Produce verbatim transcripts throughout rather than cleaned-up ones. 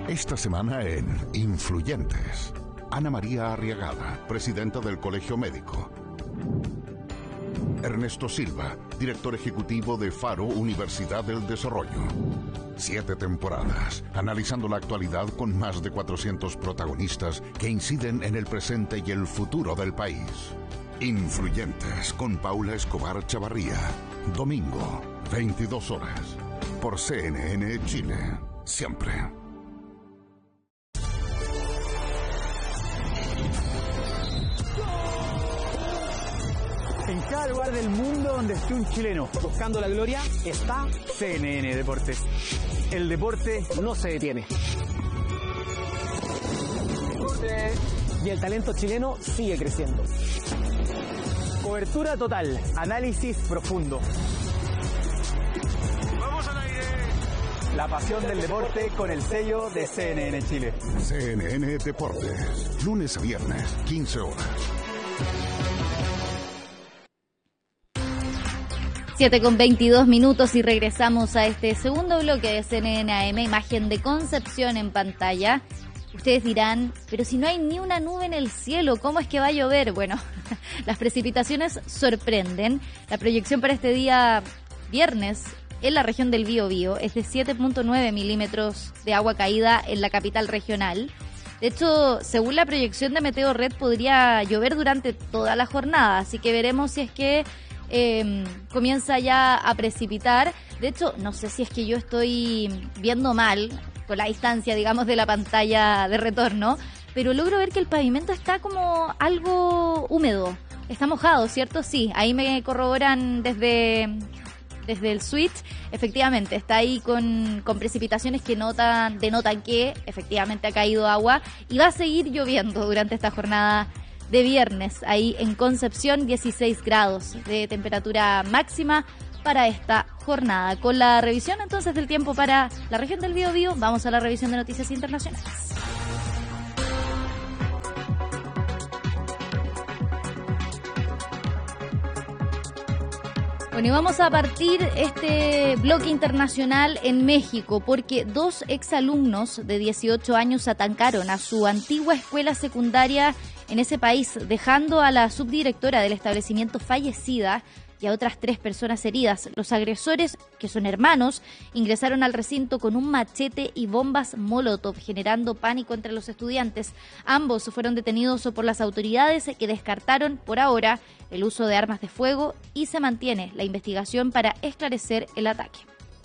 Esta semana en Influyentes, Ana María Arriagada, presidenta del Colegio Médico. Ernesto Silva, director ejecutivo de Faro Universidad del Desarrollo. Siete temporadas, analizando la actualidad con más de cuatrocientos protagonistas que inciden en el presente y el futuro del país. Influyentes, con Paula Escobar Chavarría. Domingo, veintidós horas. Por C N N Chile. Siempre. En cada lugar del mundo donde esté un chileno buscando la gloria, está C N N Deportes. El deporte no se detiene. Y el talento chileno sigue creciendo. Cobertura total, análisis profundo. ¡Vamos al aire! La pasión del deporte con el sello de C N N Chile. C N N Deportes, lunes a viernes, quince horas. siete con veintidós minutos y regresamos a este segundo bloque de C N N A M, imagen de Concepción en pantalla. Ustedes dirán, pero si no hay ni una nube en el cielo, ¿cómo es que va a llover? Bueno, las precipitaciones sorprenden. La proyección para este día viernes en la región del Biobío es de siete punto nueve milímetros de agua caída en la capital regional. De hecho, según la proyección de Meteo Red, podría llover durante toda la jornada, así que veremos si es que Eh, comienza ya a precipitar. De hecho, no sé si es que yo estoy viendo mal con la distancia, digamos, de la pantalla de retorno, pero logro ver que el pavimento está como algo húmedo. Está mojado, ¿cierto? Sí, ahí me corroboran desde, desde el switch. Efectivamente, está ahí con, con precipitaciones que notan, denotan que efectivamente ha caído agua y va a seguir lloviendo durante esta jornada de viernes, ahí en Concepción, dieciséis grados de temperatura máxima para esta jornada. Con la revisión entonces del tiempo para la región del Biobío, vamos a la revisión de noticias internacionales. Bueno, y vamos a partir este bloque internacional en México, porque dos exalumnos de dieciocho años atacaron a su antigua escuela secundaria en ese país, dejando a la subdirectora del establecimiento fallecida y a otras tres personas heridas. Los agresores, que son hermanos, ingresaron al recinto con un machete y bombas Molotov, generando pánico entre los estudiantes. Ambos fueron detenidos por las autoridades, que descartaron por ahora el uso de armas de fuego, y se mantiene la investigación para esclarecer el ataque.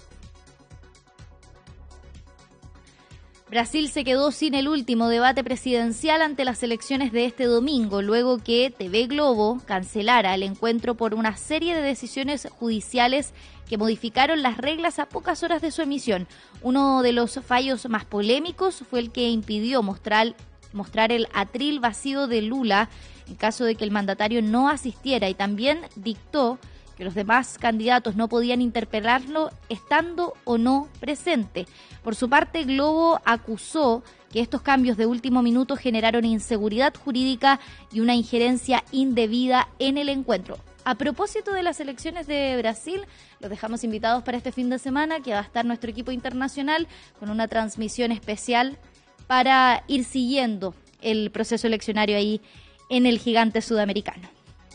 Brasil se quedó sin el último debate presidencial ante las elecciones de este domingo, luego que T V Globo cancelara el encuentro por una serie de decisiones judiciales que modificaron las reglas a pocas horas de su emisión. Uno de los fallos más polémicos fue el que impidió mostrar, mostrar el atril vacío de Lula en caso de que el mandatario no asistiera, y también dictó que los demás candidatos no podían interpelarlo estando o no presente. Por su parte, Globo acusó que estos cambios de último minuto generaron inseguridad jurídica y una injerencia indebida en el encuentro. A propósito de las elecciones de Brasil, los dejamos invitados para este fin de semana, que va a estar nuestro equipo internacional con una transmisión especial para ir siguiendo el proceso eleccionario ahí en el gigante sudamericano.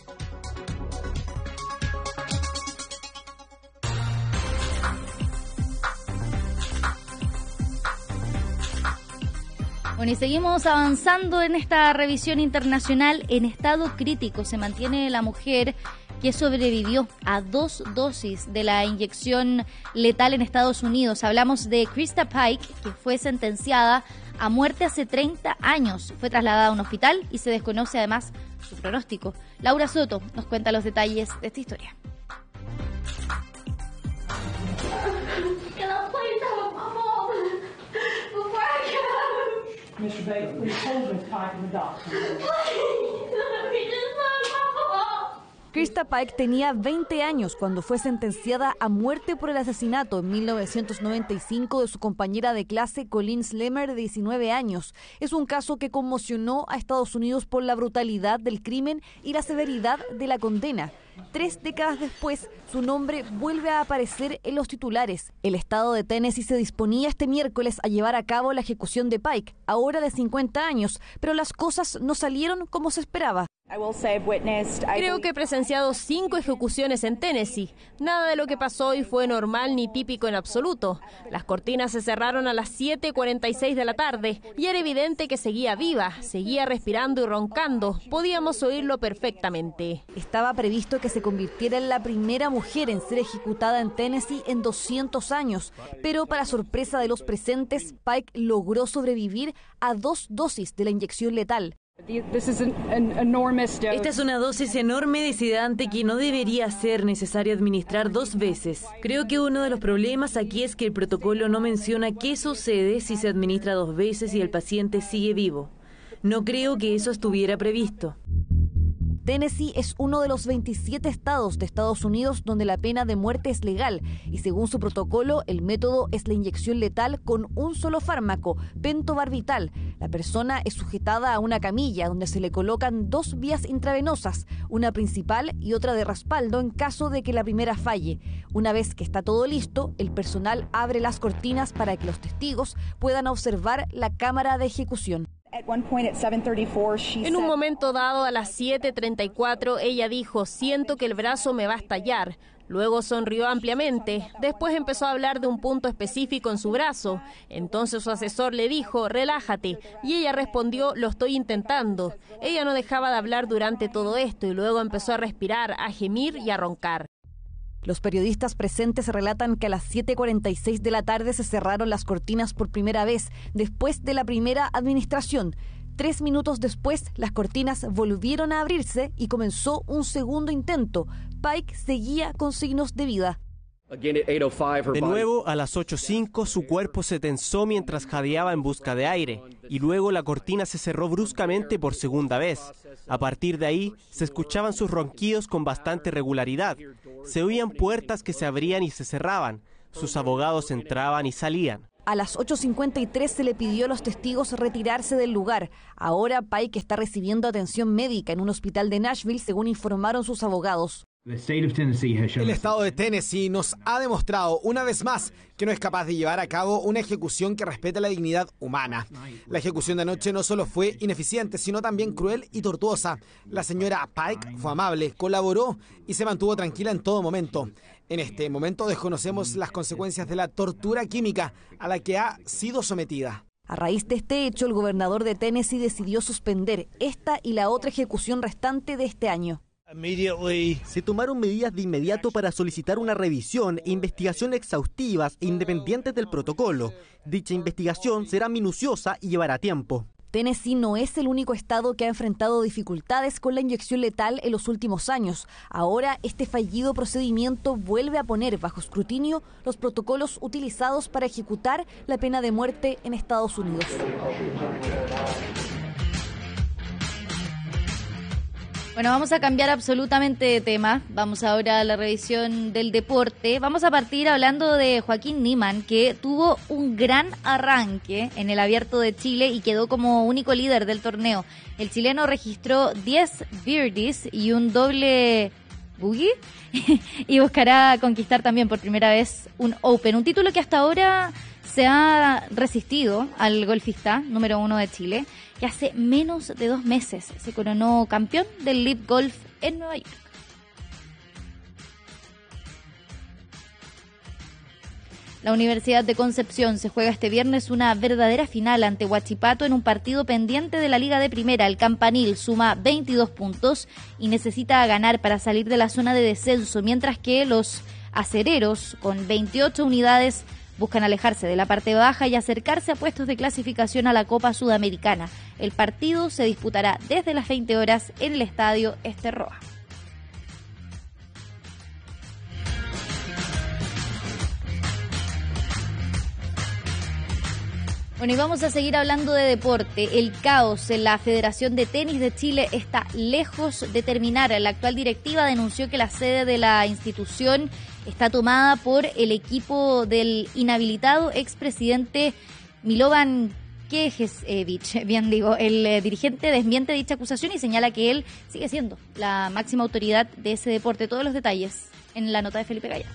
Bueno, y seguimos avanzando en esta revisión internacional. En estado crítico se mantiene la mujer que sobrevivió a dos dosis de la inyección letal en Estados Unidos. Hablamos de Krista Pike, que fue sentenciada a muerte hace treinta años. Fue trasladada a un hospital y se desconoce además su pronóstico. Laura Soto nos cuenta los detalles de esta historia. mister Bates, please hold her tight in the doctor. Krista Pike tenía veinte años cuando fue sentenciada a muerte por el asesinato en mil novecientos noventa y cinco de su compañera de clase Colleen Slemmer, de diecinueve años. Es un caso que conmocionó a Estados Unidos por la brutalidad del crimen y la severidad de la condena. Tres décadas después, su nombre vuelve a aparecer en los titulares. El estado de Tennessee se disponía este miércoles a llevar a cabo la ejecución de Pike, ahora de cincuenta años, pero las cosas no salieron como se esperaba. Creo que he presenciado cinco ejecuciones en Tennessee. Nada de lo que pasó hoy fue normal ni típico en absoluto. Las cortinas se cerraron a las siete cuarenta y seis de la tarde y era evidente que seguía viva, seguía respirando y roncando. Podíamos oírlo perfectamente. Estaba previsto que se convirtiera en la primera mujer en ser ejecutada en Tennessee en doscientos años, pero para sorpresa de los presentes, Pike logró sobrevivir a dos dosis de la inyección letal. Esta es una dosis enorme de sedante que no debería ser necesario administrar dos veces. Creo que uno de los problemas aquí es que el protocolo no menciona qué sucede si se administra dos veces y el paciente sigue vivo. No creo que eso estuviera previsto. Tennessee es uno de los veintisiete estados de Estados Unidos donde la pena de muerte es legal y según su protocolo el método es la inyección letal con un solo fármaco, pentobarbital. La persona es sujetada a una camilla donde se le colocan dos vías intravenosas, una principal y otra de respaldo en caso de que la primera falle. Una vez que está todo listo, el personal abre las cortinas para que los testigos puedan observar la cámara de ejecución. En un momento dado, a las siete treinta y cuatro, ella dijo, siento que el brazo me va a estallar. Luego sonrió ampliamente. Después empezó a hablar de un punto específico en su brazo. Entonces su asesor le dijo, relájate. Y ella respondió, lo estoy intentando. Ella no dejaba de hablar durante todo esto y luego empezó a respirar, a gemir y a roncar. Los periodistas presentes relatan que a las siete cuarenta y seis de la tarde se cerraron las cortinas por primera vez, después de la primera administración. Tres minutos después, las cortinas volvieron a abrirse y comenzó un segundo intento. Pike seguía con signos de vida. De nuevo, a las ocho cinco, su cuerpo se tensó mientras jadeaba en busca de aire, y luego la cortina se cerró bruscamente por segunda vez. A partir de ahí, se escuchaban sus ronquidos con bastante regularidad. Se oían puertas que se abrían y se cerraban. Sus abogados entraban y salían. A las ocho cincuenta y tres se le pidió a los testigos retirarse del lugar. Ahora Pike está recibiendo atención médica en un hospital de Nashville, según informaron sus abogados. El estado de Tennessee nos ha demostrado una vez más que no es capaz de llevar a cabo una ejecución que respete la dignidad humana. La ejecución de anoche no solo fue ineficiente, sino también cruel y tortuosa. La señora Pike fue amable, colaboró y se mantuvo tranquila en todo momento. En este momento desconocemos las consecuencias de la tortura química a la que ha sido sometida. A raíz de este hecho, el gobernador de Tennessee decidió suspender esta y la otra ejecución restante de este año. Se tomaron medidas de inmediato para solicitar una revisión e investigación exhaustivas e independientes del protocolo. Dicha investigación será minuciosa y llevará tiempo. Tennessee no es el único estado que ha enfrentado dificultades con la inyección letal en los últimos años. Ahora, este fallido procedimiento vuelve a poner bajo escrutinio los protocolos utilizados para ejecutar la pena de muerte en Estados Unidos. Bueno, vamos a cambiar absolutamente de tema. Vamos ahora a la revisión del deporte. Vamos a partir hablando de Joaquín Niemann, que tuvo un gran arranque en el Abierto de Chile y quedó como único líder del torneo. El chileno registró diez birdies y un doble bogey y buscará conquistar también por primera vez un Open, un título que hasta ahora se ha resistido al golfista número uno de Chile, que hace menos de dos meses se coronó campeón del Live Golf en Nueva York. La Universidad de Concepción se juega este viernes una verdadera final ante Huachipato en un partido pendiente de la Liga de Primera. El Campanil suma veintidós puntos y necesita ganar para salir de la zona de descenso, mientras que los acereros, con veintiocho unidades, buscan alejarse de la parte baja y acercarse a puestos de clasificación a la Copa Sudamericana. El partido se disputará desde las veinte horas en el Estadio Esterroa. Bueno, y vamos a seguir hablando de deporte. El caos en la Federación de Tenis de Chile está lejos de terminar. La actual directiva denunció que la sede de la institución está tomada por el equipo del inhabilitado expresidente Milovan Knežević, bien digo, el eh, dirigente desmiente dicha acusación y señala que él sigue siendo la máxima autoridad de ese deporte. Todos los detalles en la nota de Felipe Gallardo.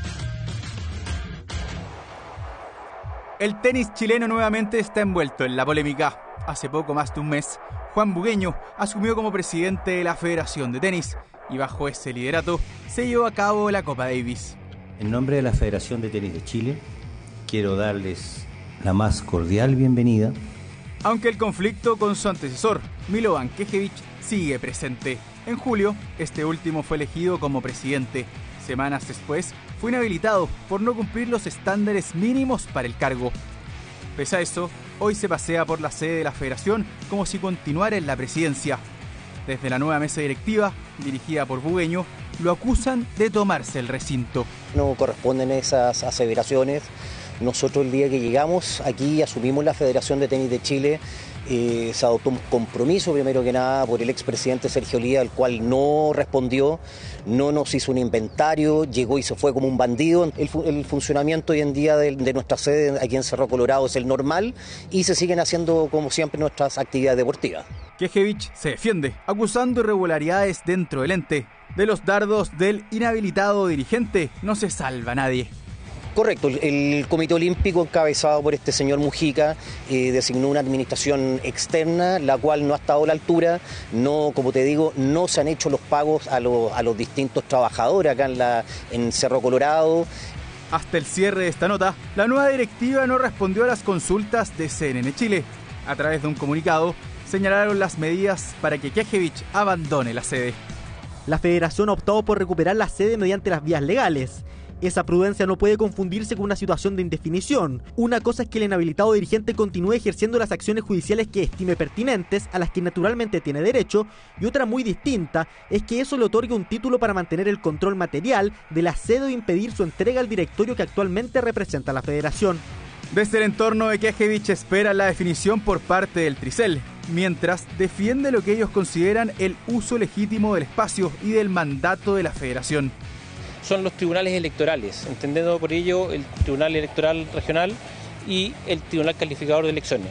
El tenis chileno nuevamente está envuelto en la polémica. Hace poco más de un mes, Juan Bugueño asumió como presidente de la Federación de Tenis y bajo ese liderato se llevó a cabo la Copa Davis. En nombre de la Federación de Tenis de Chile, quiero darles la más cordial bienvenida. Aunque el conflicto con su antecesor, Milovan Knežević, sigue presente. En julio, este último fue elegido como presidente. Semanas después, fue inhabilitado por no cumplir los estándares mínimos para el cargo. Pese a eso, hoy se pasea por la sede de la Federación como si continuara en la presidencia. Desde la nueva mesa directiva, dirigida por Bugueño, lo acusan de tomarse el recinto. No corresponden esas aseveraciones. Nosotros el día que llegamos aquí asumimos la Federación de Tenis de Chile, eh, se adoptó un compromiso primero que nada por el expresidente Sergio Lía, al cual no respondió, no nos hizo un inventario, llegó y se fue como un bandido. El, el funcionamiento hoy en día de, de nuestra sede aquí en Cerro Colorado es el normal y se siguen haciendo como siempre nuestras actividades deportivas. Knežević se defiende, acusando irregularidades dentro del ente. De los dardos del inhabilitado dirigente no se salva nadie. Correcto, el Comité Olímpico encabezado por este señor Mujica eh, designó una administración externa, la cual no ha estado a la altura, no, como te digo, no se han hecho los pagos a los, a los distintos trabajadores acá en, la, en Cerro Colorado. Hasta el cierre de esta nota, la nueva directiva no respondió a las consultas de C N N Chile. A través de un comunicado, señalaron las medidas para que Knežević abandone la sede. La federación ha optado por recuperar la sede mediante las vías legales. Esa prudencia no puede confundirse con una situación de indefinición. Una cosa es que el inhabilitado dirigente continúe ejerciendo las acciones judiciales que estime pertinentes, a las que naturalmente tiene derecho, y otra muy distinta es que eso le otorgue un título para mantener el control material de la sede o impedir su entrega al directorio que actualmente representa a la federación. Desde el entorno de Knežević espera la definición por parte del Tricel, mientras defiende lo que ellos consideran el uso legítimo del espacio y del mandato de la federación. Son los tribunales electorales, entendiendo por ello el Tribunal Electoral Regional y el Tribunal Calificador de Elecciones.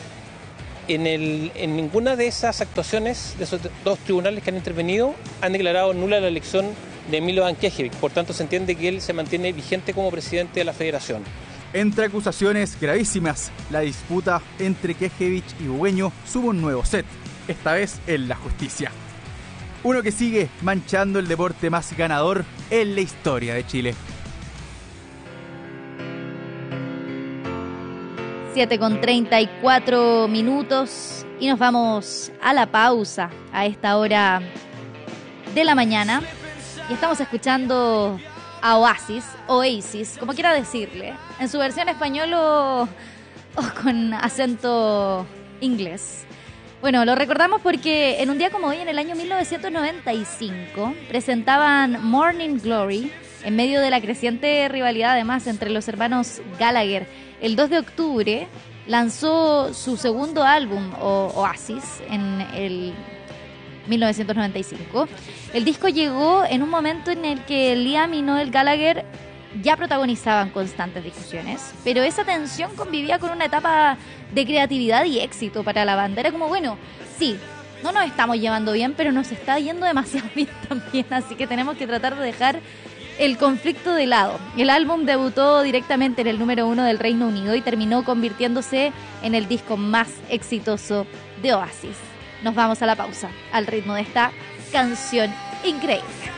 En, el, en ninguna de esas actuaciones, de esos dos tribunales que han intervenido, han declarado nula la elección de Milovan Knežević, por tanto se entiende que él se mantiene vigente como presidente de la federación. Entre acusaciones gravísimas, la disputa entre Knežević y Bugueño sube un nuevo set, esta vez en la justicia. Uno que sigue manchando el deporte más ganador en la historia de Chile. siete con treinta y cuatro minutos y nos vamos a la pausa a esta hora de la mañana. Y estamos escuchando a Oasis, Oasis, como quiera decirle, en su versión español o, o con acento inglés. Bueno, lo recordamos porque en un día como hoy, en el año mil novecientos noventa y cinco, presentaban Morning Glory en medio de la creciente rivalidad además entre los hermanos Gallagher. El dos de octubre lanzó su segundo álbum, o Oasis, en el mil novecientos noventa y cinco. El disco llegó en un momento en el que Liam y Noel Gallagher ya protagonizaban constantes discusiones, pero esa tensión convivía con una etapa de creatividad y éxito para la banda. Era como, bueno, sí, no nos estamos llevando bien, pero nos está yendo demasiado bien también, así que tenemos que tratar de dejar el conflicto de lado. El álbum debutó directamente en el número uno del Reino Unido y terminó convirtiéndose en el disco más exitoso de Oasis. Nos vamos a la pausa, al ritmo de esta canción increíble.